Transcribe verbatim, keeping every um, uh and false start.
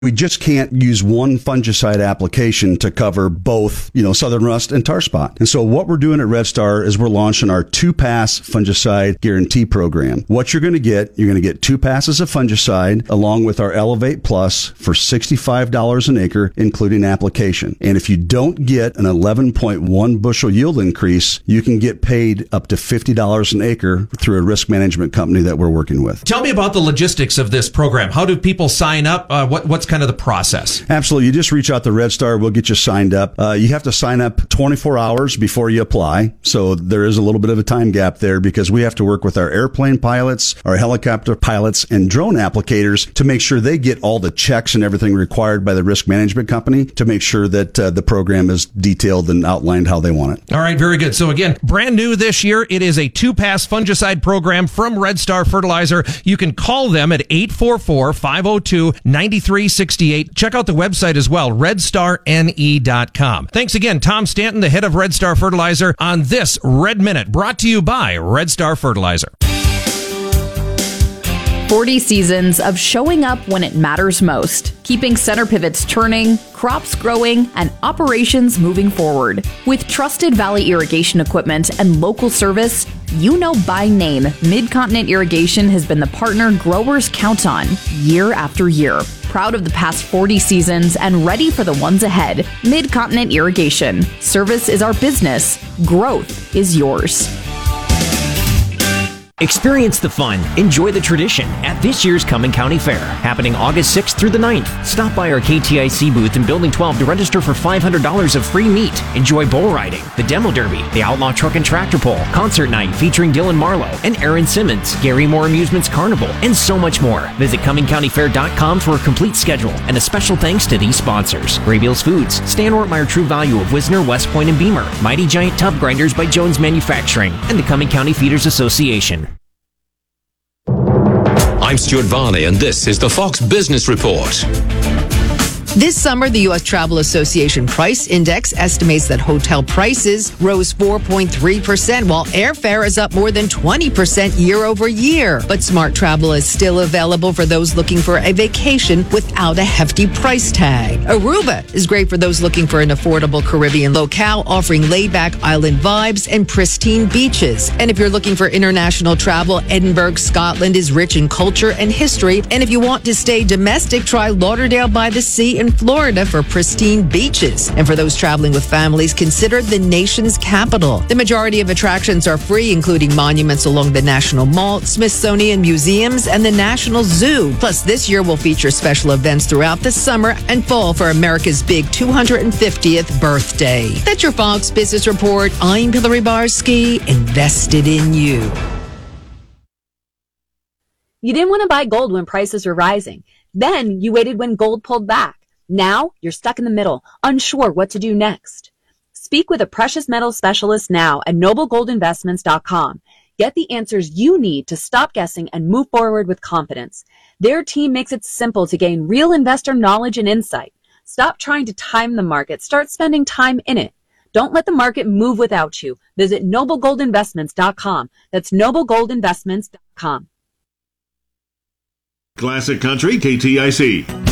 We just can't use one fungicide application to cover both, you know, southern rust and tar spot. And so what we're doing at Red Star is we're launching our two-pass fungicide guarantee program. What you're going to get, you're going to get two passes of fungicide along with our Elevate Plus for sixty-five dollars an acre, including application. And if you don't get an eleven point one bushel yield increase, you can get paid up to fifty dollars an acre through a risk management company that we're working with. Tell me about the logistics of this program. How do people sign up? Uh, what, what's kind of the process? Absolutely. You just reach out to Red Star. We'll get you signed up. Uh, you have to sign up twenty-four hours before you apply. So there is a little bit of a time gap there because we have to work with our airplane pilots, our helicopter pilots, and drone applicators to make sure they get all the checks and everything required by the risk management company to make sure that uh, the program is detailed and outlined how they want it. All right. Very good. So again, brand new this year, it is a two-pass fungicide program from Red Star Fertilizer. You can call them at eight four four, five oh two, nine three six eight. Check out the website as well, red star N E dot com. Thanks again, Tom Stanton, the head of Red Star Fertilizer, on this Red Minute, brought to you by Red Star Fertilizer. forty seasons of showing up when it matters most, keeping center pivots turning, crops growing, and operations moving forward. With trusted Valley irrigation equipment and local service, you know by name, Mid-Continent Irrigation has been the partner growers count on year after year. Proud of the past forty seasons and ready for the ones ahead. Mid-Continent Irrigation. Service is our business. Growth is yours. Experience the fun, enjoy the tradition at this year's Cumming County Fair, happening August sixth through the ninth. Stop by our K T I C booth in Building twelve to register for five hundred dollars of free meat. Enjoy bull riding, the demo derby, the outlaw truck and tractor pull, concert night featuring Dylan Marlowe and Aaron Simmons, Gary Moore Amusements Carnival, and so much more. Visit cumming county fair dot com for a complete schedule, and a special thanks to these sponsors: Graybeals Foods, Stan Ortmeyer True Value of Wisner, West Point, and Beamer, Mighty Giant Tub Grinders by Jones Manufacturing, and the Cumming County Feeders Association. I'm Stuart Varney, and this is the Fox Business Report. This summer, the U S Travel Association Price Index estimates that hotel prices rose four point three percent, while airfare is up more than twenty percent year over year. But Smart Travel is still available for those looking for a vacation without a hefty price tag. Aruba is great for those looking for an affordable Caribbean locale, offering laid-back island vibes and pristine beaches. And if you're looking for international travel, Edinburgh, Scotland is rich in culture and history. And if you want to stay domestic, try Lauderdale by the Sea in Florida for pristine beaches. And for those traveling with families, consider the nation's capital. The majority of attractions are free, including monuments along the National Mall, Smithsonian museums, and the National Zoo. Plus, this year will feature special events throughout the summer and fall for America's big two hundred fiftieth birthday. That's your Fox Business Report. I'm Hillary Barsky, invested in you. You didn't want to buy gold when prices were rising. Then you waited when gold pulled back. Now you're stuck in the middle, unsure what to do next. Speak with a precious metals specialist now at noble gold investments dot com. Get the answers you need to stop guessing and move forward with confidence. Their team makes it simple to gain real investor knowledge and insight. Stop trying to time the market. Start spending time in it. Don't let the market move without you. Visit noble gold investments dot com. That's noble gold investments dot com. Classic Country K T I C.